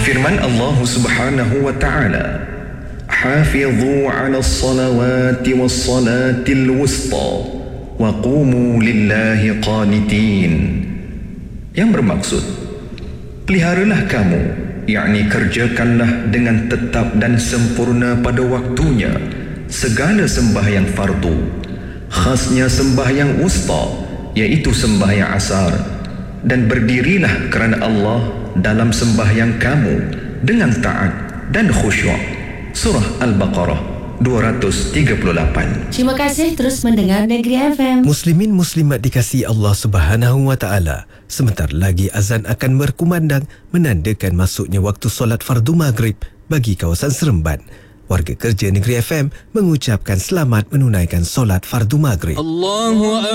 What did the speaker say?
Firman Allah Subhanahu wa taala, "Hafidhu 'alas salawati was salatil wusta wa qumu lillahi qanitin." Yang bermaksud, peliharalah kamu, yakni kerjakanlah dengan tetap dan sempurna pada waktunya segala sembahyang fardu, khasnya sembahyang wusta, iaitu sembahyang asar, dan berdirilah kerana Allah dalam sembahyang kamu dengan taat dan khusyuk. Surah Al-Baqarah 238. Terima kasih terus mendengar Negeri FM. Muslimin muslimat dikasihi Allah Subhanahu wa taala. Sebentar lagi azan akan berkumandang menandakan masuknya waktu solat fardu maghrib bagi kawasan Seremban. Warga kerja Negeri FM mengucapkan selamat menunaikan solat fardu maghrib. Allahu